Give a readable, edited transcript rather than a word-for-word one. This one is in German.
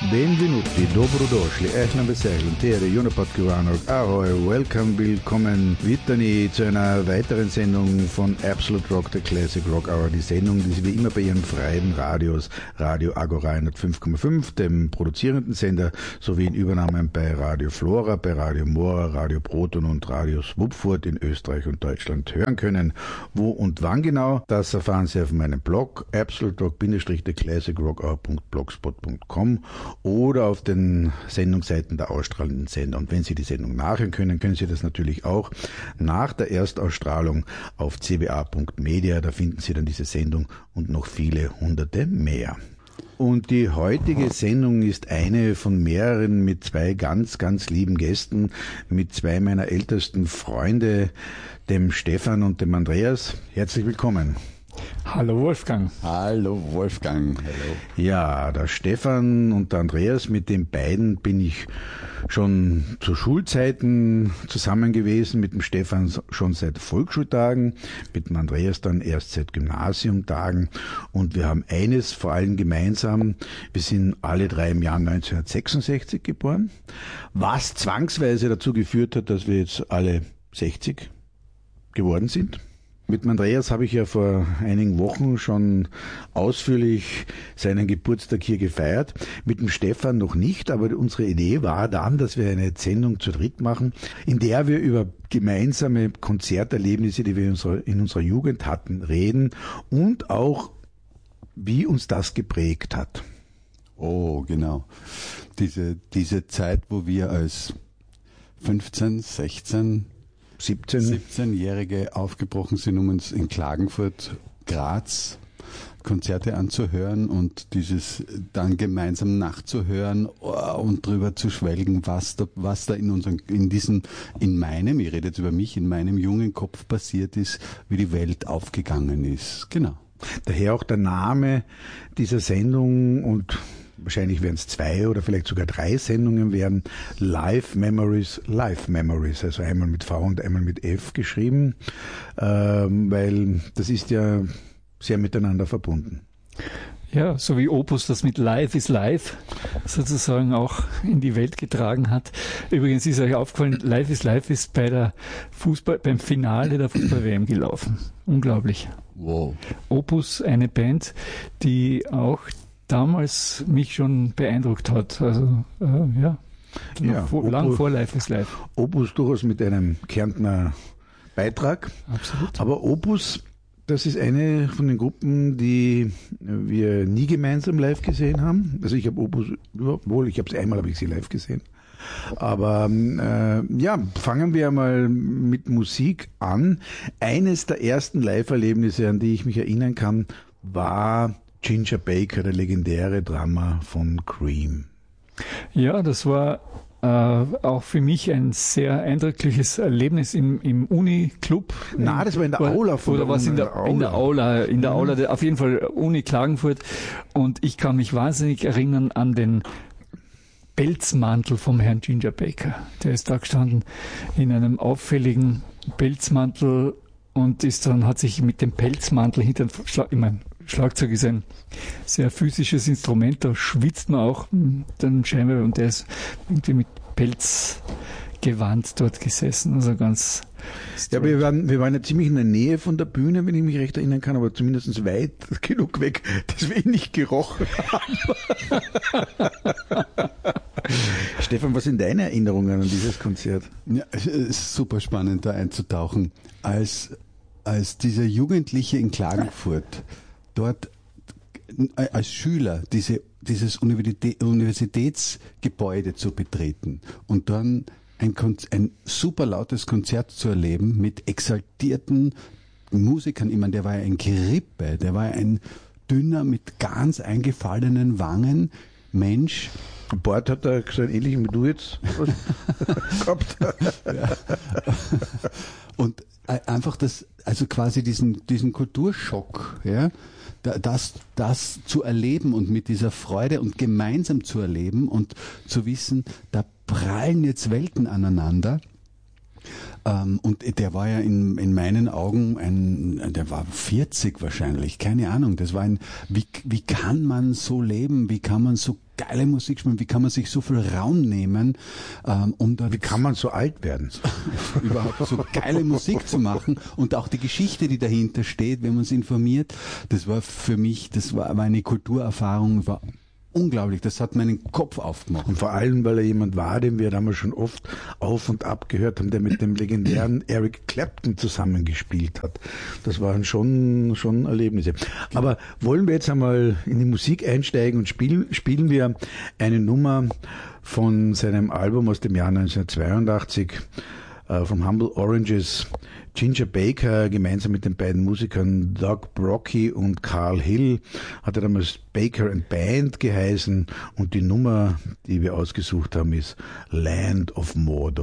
Benvenuti, dobrodošli, ehlan vesehlan, tere, Junapodkivanok, ahoi, welcome, willkommen, Wittani zu einer weiteren Sendung von Absolute Rock, der Classic Rock Hour. Die Sendung, die Sie wie immer bei Ihren freien Radios, Radio Agora 105,5, dem produzierenden Sender, sowie in Übernahmen bei Radio Flora, bei Radio Mora, Radio Proton und Radio Swupfurt in Österreich und Deutschland hören können. Wo und wann genau, das erfahren Sie auf meinem Blog absoluterock-classicrockhour.blogspot.com oder auf den Sendungsseiten der ausstrahlenden Sender. Und wenn Sie die Sendung nachhören können, können Sie das natürlich auch nach der Erstausstrahlung auf cba.media. Da finden Sie dann diese Sendung und noch viele hunderte mehr. Und die heutige Sendung ist eine von mehreren mit zwei ganz, ganz lieben Gästen, mit zwei meiner ältesten Freunde, dem Stefan und dem Andreas. Herzlich willkommen. Hallo Wolfgang. Hallo Wolfgang. Hallo. Ja, der Stefan und der Andreas, mit den beiden bin ich schon zu Schulzeiten zusammen gewesen, mit dem Stefan schon seit Volksschultagen, mit dem Andreas dann erst seit Gymnasiumtagen, und wir haben eines vor allem gemeinsam: wir sind alle drei im Jahr 1966 geboren, was zwangsweise dazu geführt hat, dass wir jetzt alle 60 geworden sind. Mit dem Andreas habe ich ja vor einigen Wochen schon ausführlich seinen Geburtstag hier gefeiert. Mit dem Stefan noch nicht, aber unsere Idee war dann, dass wir eine Sendung zu dritt machen, in der wir über gemeinsame Konzerterlebnisse, die wir in unserer Jugend hatten, reden und auch, wie uns das geprägt hat. Oh, genau. Diese Zeit, wo wir als 15, 16... 17-Jährige aufgebrochen sind, um uns in Klagenfurt, Graz Konzerte anzuhören und dieses dann gemeinsam nachzuhören und drüber zu schwelgen, was da in meinem, ich rede jetzt über mich, in meinem jungen Kopf passiert ist, wie die Welt aufgegangen ist. Genau. Daher auch der Name dieser Sendung, und wahrscheinlich werden es 2 oder vielleicht sogar 3 Sendungen werden: Live Memories, also einmal mit V und einmal mit F geschrieben, weil das ist ja sehr miteinander verbunden. Ja, so wie Opus das mit Live is Live sozusagen auch in die Welt getragen hat. Übrigens ist euch aufgefallen, Live is Live ist beim Finale der Fußball-WM gelaufen. Unglaublich. Wow. Opus, eine Band, die auch damals mich schon beeindruckt hat. Also lang vor Live is Live. Opus durchaus mit einem Kärntner Beitrag. Absolut. Aber Opus, das ist eine von den Gruppen, die wir nie gemeinsam live gesehen haben. Also ich habe Opus, einmal habe ich sie live gesehen. Aber fangen wir mal mit Musik an. Eines der ersten Live-Erlebnisse, an die ich mich erinnern kann, war Ginger Baker, der legendäre Drummer von Cream. Ja, das war auch für mich ein sehr eindrückliches Erlebnis im Uni-Club. Das war in der Aula. Oder was in der Aula, auf jeden Fall Uni Klagenfurt. Und ich kann mich wahnsinnig erinnern an den Pelzmantel vom Herrn Ginger Baker. Der ist da gestanden in einem auffälligen Pelzmantel und hat sich mit dem Pelzmantel hinter den Schlagzeug ist ein sehr physisches Instrument, da schwitzt man auch dann scheinbar, und der ist irgendwie mit Pelzgewand dort gesessen, also ganz strange. Ja, wir waren ja ziemlich in der Nähe von der Bühne, wenn ich mich recht erinnern kann, aber zumindest weit genug weg, dass wir ihn nicht gerochen haben. Stefan, was sind deine Erinnerungen an dieses Konzert? Ja, es ist super spannend, da einzutauchen. Als dieser Jugendliche in Klagenfurt dort als Schüler dieses Universitätsgebäude zu betreten und dann ein super lautes Konzert zu erleben mit exaltierten Musikern. Ich meine, der war ja ein Gerippe, der war ein dünner mit ganz eingefallenen Wangen Mensch. Bart hat er so einen ähnlichen wie du jetzt gehabt. Ja. Und einfach quasi diesen Kulturschock, ja, das zu erleben und mit dieser Freude und gemeinsam zu erleben und zu wissen, da prallen jetzt Welten aneinander. Und der war ja in meinen Augen der war 40 wahrscheinlich, keine Ahnung. Das war wie kann man so leben? Wie kann man so geile Musik spielen? Wie kann man sich so viel Raum nehmen, wie kann man so alt werden? Überhaupt so geile Musik zu machen und auch die Geschichte, die dahinter steht, wenn man es informiert, das war für mich, das war meine Kulturerfahrung, war unglaublich, das hat meinen Kopf aufgemacht. Und vor allem, weil er jemand war, den wir damals schon oft auf und ab gehört haben, der mit dem legendären Eric Clapton zusammengespielt hat. Das waren schon Erlebnisse. Aber wollen wir jetzt einmal in die Musik einsteigen und spielen wir eine Nummer von seinem Album aus dem Jahr 1982, vom Humble Oranges. Ginger Baker gemeinsam mit den beiden Musikern Doug Brockie und Carl Hill hat er damals Baker and Band geheißen und die Nummer, die wir ausgesucht haben, ist Land of Mordor.